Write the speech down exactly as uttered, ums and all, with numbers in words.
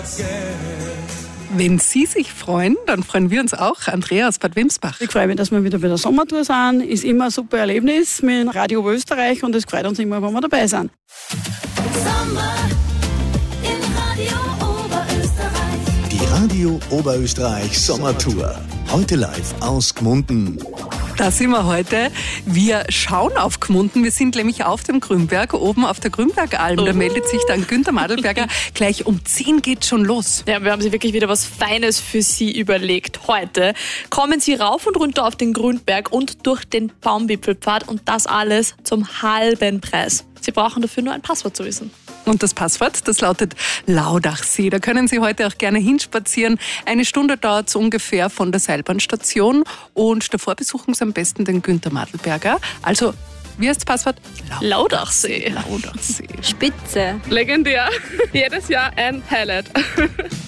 Wenn Sie sich freuen, dann freuen wir uns auch. Andrea aus Bad Wimsbach. Ich freue mich, dass wir wieder bei der Sommertour sind. Ist immer ein super Erlebnis mit Radio Oberösterreich und es freut uns immer, wenn wir dabei sind. Sommer in Radio Oberösterreich. Die Radio Oberösterreich Sommertour. Heute live aus Gmunden. Da sind wir heute. Wir schauen auf Gmunden. Wir sind nämlich auf dem Grünberg, oben auf der Grünbergalm. Da meldet sich dann Günther Madelberger. Gleich um zehn geht schon los. Ja, wir haben sich wirklich wieder was Feines für Sie überlegt. Heute kommen Sie rauf und runter auf den Grünberg und durch den Baumwipfelpfad und das alles zum halben Preis. Sie brauchen dafür nur ein Passwort zu wissen. Und das Passwort, das lautet Laudachsee. Da können Sie heute auch gerne hinspazieren. Eine Stunde dauert es ungefähr von der Seilbahnstation. Und davor besuchen Sie am besten den Günther Madelberger. Also, wie heißt das Passwort? Laudachsee. Laudachsee. Spitze. Legendär. Jedes Jahr ein Highlight.